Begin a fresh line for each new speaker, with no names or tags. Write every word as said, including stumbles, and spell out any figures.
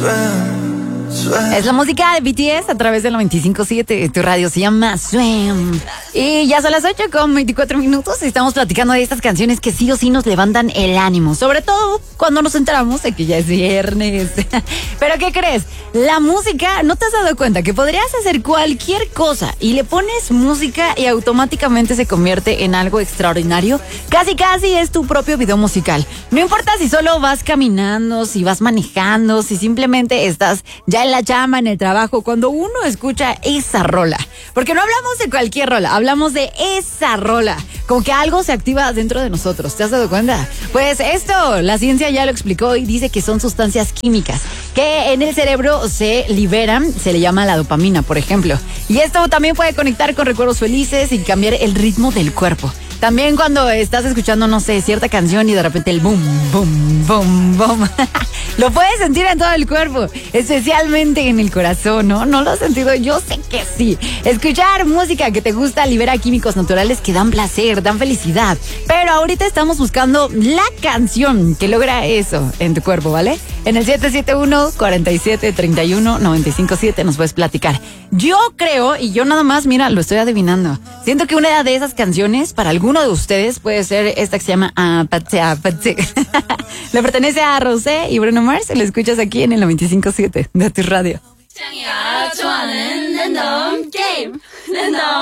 Es la música de B T S a través del noventa y cinco punto siete. Tu radio se llama Swim. Y ya son las ocho con veinticuatro minutos. Y estamos platicando de estas canciones que sí o sí nos levantan el ánimo. Sobre todo cuando nos enteramos de que ya es viernes. Pero ¿qué crees? La música, ¿no te has dado cuenta que podrías hacer cualquier cosa y le pones música y automáticamente se convierte en algo extraordinario? Casi casi es tu propio video musical. No importa si solo vas caminando, si vas manejando, si simplemente estás ya en la llama, en el trabajo, cuando uno escucha esa rola. Porque no hablamos de cualquier rola, hablamos de esa rola. Como que algo se activa dentro de nosotros. ¿Te has dado cuenta? Pues esto, la ciencia ya lo explicó y dice que son sustancias químicas que en el cerebro se liberan, se le llama la dopamina, por ejemplo. Y esto también puede conectar con recuerdos felices y cambiar el ritmo del cuerpo. También cuando estás escuchando, no sé, cierta canción y de repente el boom, boom, boom, boom. Lo puedes sentir en todo el cuerpo, especialmente en el corazón, ¿no? ¿No lo has sentido? Yo sé que sí. Escuchar música que te gusta libera químicos naturales que dan placer, dan felicidad. Pero ahorita estamos buscando la canción que logra eso en tu cuerpo, ¿vale? En el siete siete uno, cuatro siete, tres uno, nueve cinco siete nos puedes platicar. Yo creo, y yo nada más, mira, lo estoy adivinando. Siento que una de esas canciones, para alguno de ustedes, puede ser esta que se llama Apatse, Apatse. Le pertenece a Rosé y Bruno Mars. Lo escuchas aquí en el noventa y cinco punto siete de tu radio.